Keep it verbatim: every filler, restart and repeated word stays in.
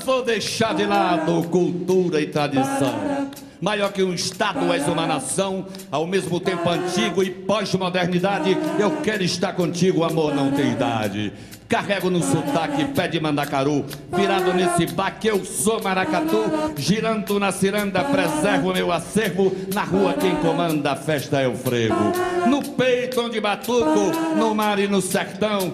Vou deixar de lado cultura e tradição. Maior que um estado, és uma nação, ao mesmo tempo antigo e pós-modernidade. Eu quero estar contigo, amor não tem idade. Carrego no sotaque, pé de mandacaru, virado nesse baque, eu sou maracatu. Girando na ciranda, preservo meu acervo. Na rua quem comanda a festa é o frevo. No peito onde batuco, no mar e no sertão.